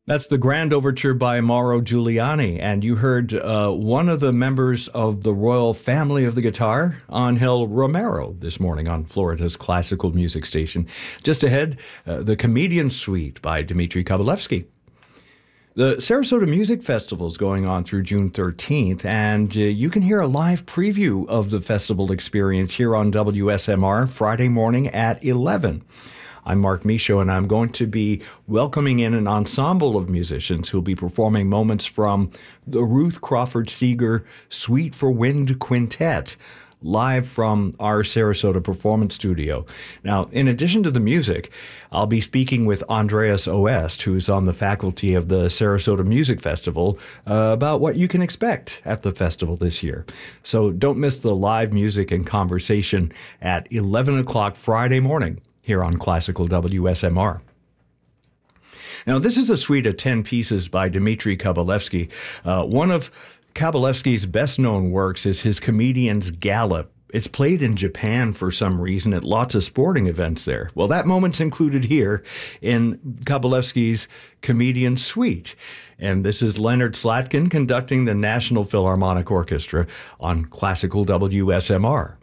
That's the Grand Overture by Mauro Giuliani, and you heard one of the members of the royal family of the guitar, Angel Romero, this morning on Florida's classical music station. Just ahead, the Comedian Suite by Dmitri Kabalevsky. The Sarasota Music Festival is going on through June 13th, and you can hear a live preview of the festival experience here on WSMR Friday morning at 11. I'm Mark Michaud, and I'm going to be welcoming in an ensemble of musicians who'll be performing moments from the Ruth Crawford Seeger Suite for Wind Quintet, live from our Sarasota Performance Studio. Now, in addition to the music, I'll be speaking with Andreas Oest, who's on the faculty of the Sarasota Music Festival, about what you can expect at the festival this year. So don't miss the live music and conversation at 11 o'clock Friday morning here on Classical WSMR. Now, this is a suite of 10 pieces by Dmitri Kabalevsky. One of Kabalevsky's best-known works is his Comedian's Gallop. It's played in Japan for some reason at lots of sporting events there. Well, that moment's included here in Kabalevsky's Comedian Suite. And this is Leonard Slatkin conducting the National Philharmonic Orchestra on Classical WSMR.